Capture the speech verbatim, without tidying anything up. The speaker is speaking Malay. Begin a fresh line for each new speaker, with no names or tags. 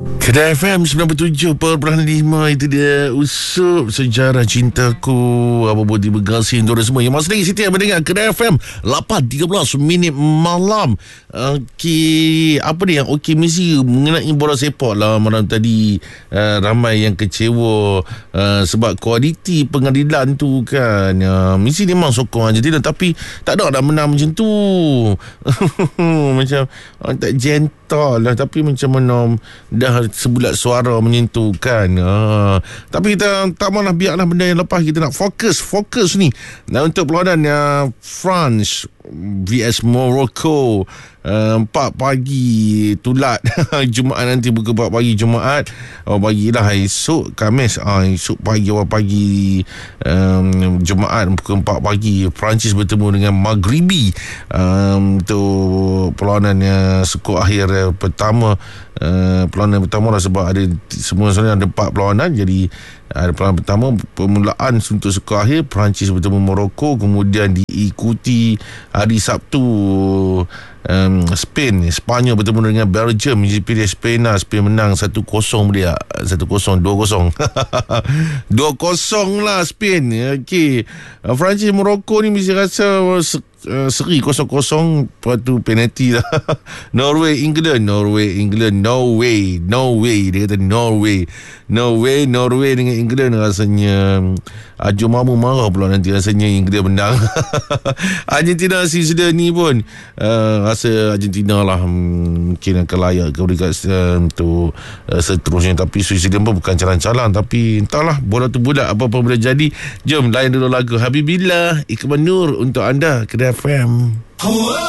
Kedai F M sembilan puluh tujuh perpuluhan lima. Itu dia Usup Sejarah Cintaku. Apa Budi Bergasih Dora semua yang masih lagi setia mendengar Kedai F M lapan tiga belas minit malam. Okey, apa dia yang okey mesti mengenai bola sepak lah malam tadi. uh, Ramai yang kecewa uh, sebab kualiti pengadilan tu kan. uh, Mesti memang sokong Argentina, tapi tak ada nak menang macam tu. Macam uh, tak gentle lah, tapi macam mana dah sebulat suara menyentuh kan. ha. Tapi kita tak maulah, biarlah benda yang lepas. Kita nak fokus Fokus ni. Dan untuk perlawanan uh, France vs Morocco, uh, empat pagi tulat Jumaat nanti, buka empat pagi Jumaat. Oh, bagilah esok Khamis. ah, Esok pagi, awal pagi um, Jumaat pukul empat pagi Perancis bertemu dengan Maghribi um, untuk perlawanan uh, skor akhir uh, pertama. Uh, perlawanan pertama lah, sebab ada semua sebenarnya ada empat perlawanan. Jadi ada perlawanan pertama, permulaan untuk skor akhir Perancis bertemu Morocco, kemudian diikuti hari Sabtu um, Spain Sepanyol bertemu dengan Belgium. Pilih Spain lah. Spain menang satu kosong dia. satu kosong dua kosong dua kosong lah Spain. Okey, uh, Perancis Morocco ni mesti rasa Uh, seri kosong kosong. Lepas tu penalti lah. Norway England Norway England no way no way dia kata Norway no way Norway dengan England rasanya Aju Mamu marah pula nanti rasanya England menang. Argentina si sudah ni pun uh, rasa Argentina lah mungkin akan layak ke peringkat uh, untuk uh, seterusnya. Tapi Switzerland pun bukan calang-calang. Tapi entahlah, bola tu bulat, apa-apa boleh jadi. Jom layan dulu lagu Habibillah Ikmal Nur untuk anda, Kedai F M.